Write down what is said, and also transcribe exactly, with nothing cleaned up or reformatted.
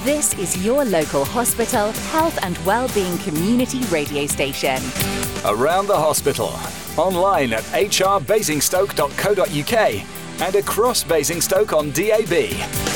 This is your local hospital, health and wellbeing community radio station. Around the hospital, online at h r basingstoke dot co dot u k and across Basingstoke on D A B.